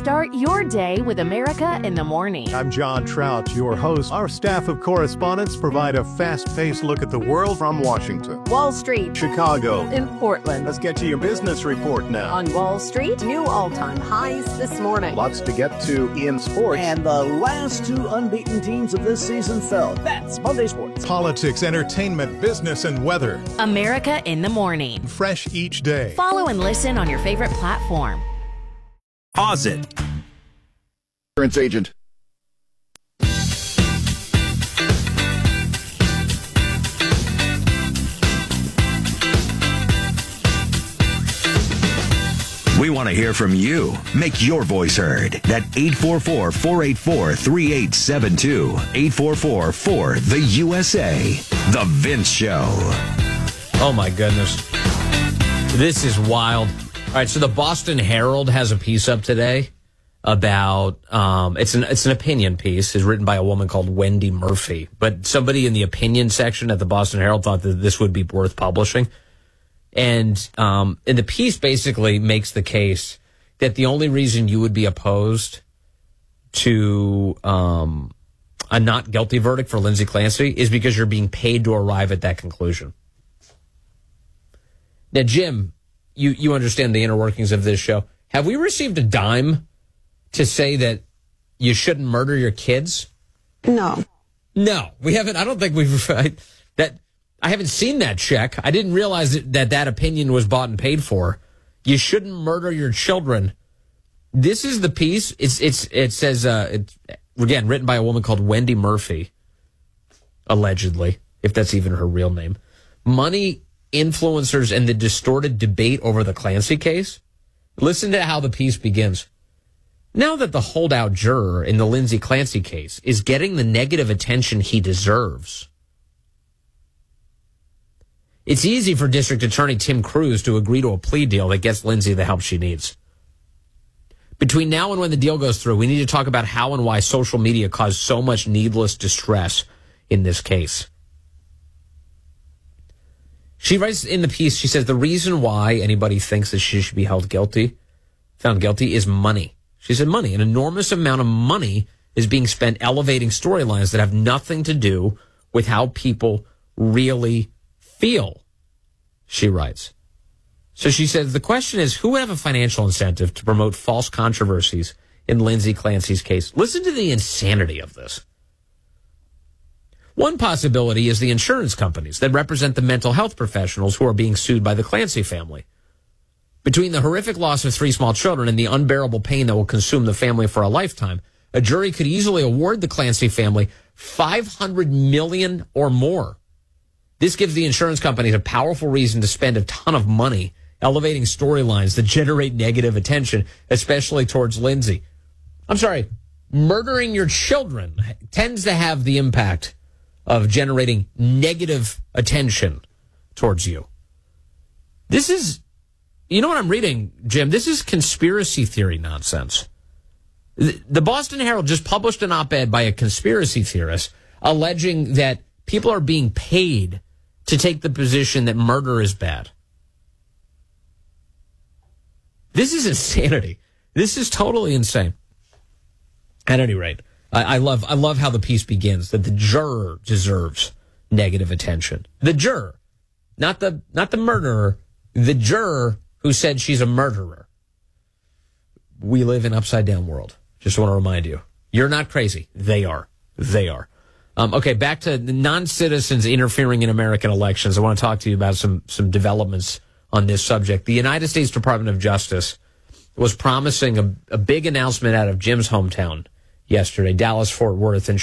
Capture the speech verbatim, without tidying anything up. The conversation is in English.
Start your day with America in the Morning. I'm John Trout, your host. Our staff of correspondents provide a fast-paced look at the world from Washington, Wall Street, Chicago, and Portland. Let's get to your business report now. On Wall Street, new all-time highs this morning. Lots to get to in sports. And the last two unbeaten teams of this season fell. That's Monday Sports. Politics, entertainment, business, and weather. America in the Morning. Fresh each day. Follow and listen on your favorite platform. Pause it. Insurance agent. We want to hear from you. Make your voice heard. At eight four four, four eight four, three eight seven two. eight four four, four, the U S A. The Vince Show. Oh, my goodness. This is wild. All right, so the Boston Herald has a piece up today about, um, it's an it's an opinion piece. It's written by a woman called Wendy Murphy. But somebody in the opinion section at the Boston Herald thought that this would be worth publishing. And, um, and the piece basically makes the case that the only reason you would be opposed to um, a not guilty verdict for Lindsay Clancy is because you're being paid to arrive at that conclusion. Now, Jim, you, you understand the inner workings of this show. Have we received a dime to say that you shouldn't murder your kids? No. No, we haven't. I don't think we've I, that. I haven't seen that check. I didn't realize that, that that opinion was bought and paid for. You shouldn't murder your children. This is the piece. It's it's it says uh, it's, again written by a woman called Wendy Murphy, allegedly, if that's even her real name. Money, influencers, and the distorted debate over the Clancy case. Listen to how the piece begins. Now that the holdout juror in the Lindsay Clancy case is getting the negative attention he deserves, it's easy for District Attorney Tim Cruz to agree to a plea deal that gets Lindsay the help she needs. Between now and when the deal goes through, we need to talk about how and why social media caused so much needless distress in this case. She writes in the piece, she says, the reason why anybody thinks that she should be held guilty, found guilty, is money. She said money. An enormous amount of money is being spent elevating storylines that have nothing to do with how people really feel, she writes. So she says, the question is, who would have a financial incentive to promote false controversies in Lindsay Clancy's case? Listen to the insanity of this. One possibility is the insurance companies that represent the mental health professionals who are being sued by the Clancy family. Between the horrific loss of three small children and the unbearable pain that will consume the family for a lifetime, a jury could easily award the Clancy family five hundred million dollars or more. This gives the insurance companies a powerful reason to spend a ton of money elevating storylines that generate negative attention, especially towards Lindsay. I'm sorry, murdering your children tends to have the impact of generating negative attention towards you. This is, you know what I'm reading, Jim? This is conspiracy theory nonsense. The Boston Herald just published an op-ed by a conspiracy theorist alleging that people are being paid to take the position that murder is bad. This is insanity. This is totally insane. At any rate, I, I love I love how the piece begins, that the juror deserves negative attention. The juror, not the not the murderer, the juror who said she's a murderer. We live in an upside down world. Just want to remind you. You're not crazy. They are. They are. Um, okay, back to the non-citizens interfering in American elections. I want to talk to you about some some developments on this subject. The United States Department of Justice was promising a, a big announcement out of Jim's hometown yesterday, Dallas-Fort Worth, and